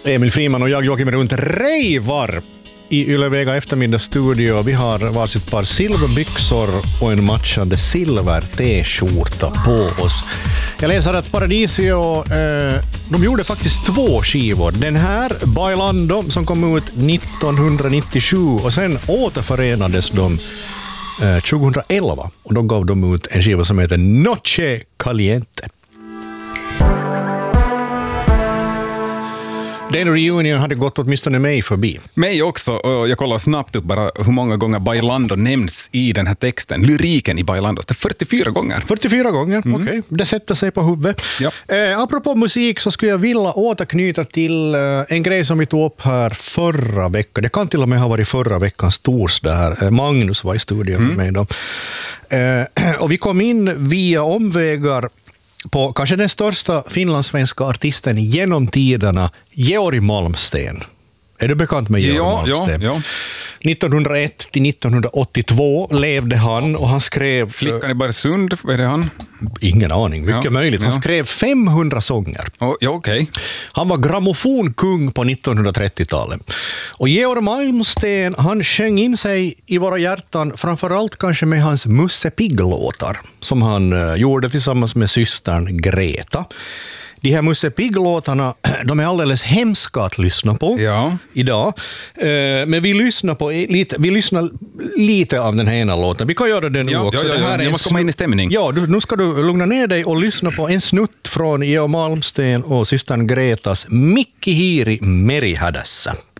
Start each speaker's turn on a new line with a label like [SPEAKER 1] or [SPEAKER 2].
[SPEAKER 1] Emil Friman och jag, Joakim, runt rejvar i Ylevega eftermiddagsstudio. Vi har varsitt par silverbyxor och en matchande silver t-skjorta på oss. Jag läser att Paradisio, de gjorde faktiskt 2 skivor. Den här, Bailando, som kom ut 1997 och sen återförenades de 2011 och då gav de ut en skiva som heter Noche Caliente. Den reunion hade gått åtminstone mig förbi.
[SPEAKER 2] Mig också, och jag kollar snabbt upp bara hur många gånger Bailando nämns i den här texten. Lyriken i Bailando, det är 44 gånger.
[SPEAKER 1] 44 gånger, okej. Det sätter sig på huvudet.
[SPEAKER 2] Ja.
[SPEAKER 1] Apropå musik så skulle jag vilja återknyta till en grej som vi tog upp här förra veckan. Det kan till och med ha varit förra veckans torsdag här. Magnus var i studion med mig då. Och vi kom in via omvägar på kanske den största finlandssvenska artisten genom tiderna, Georg Malmsten. Är du bekant med Georg Malmsten?
[SPEAKER 2] Ja.
[SPEAKER 1] 1901 till 1982 levde han och han skrev...
[SPEAKER 2] Flickan i Barsund, är det han?
[SPEAKER 1] Ingen aning, mycket möjligt. Han skrev 500 sånger.
[SPEAKER 2] Ja, okej.
[SPEAKER 1] Han var grammofonkung på 1930-talet. Och Georg Malmsten, han sjöng in sig i våra hjärtan, framförallt kanske med hans Musse Pigg-låtar som han gjorde tillsammans med systern Greta. De här Musse Pigg-låtarna, de är alldeles hemska att lyssna på idag. Men vi lyssnar lite av den här ena låten. Vi kan göra det nu också. Det här
[SPEAKER 2] jag måste komma in i stämning.
[SPEAKER 1] Ja, nu ska du lugna ner dig och lyssna på en snutt från Georg Malmsten och systern Gretas Mikki Hiiri Merihädässä.